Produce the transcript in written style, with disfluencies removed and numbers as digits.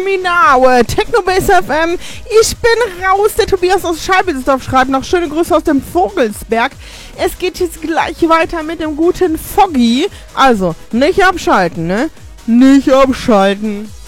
Minaue, Technobase FM. Ich bin raus. Der Tobias aus Scheibelsdorf schreibt noch schöne Grüße aus dem Vogelsberg. Es geht jetzt gleich weiter mit dem guten Foggy. Also, nicht abschalten, ne? Nicht abschalten.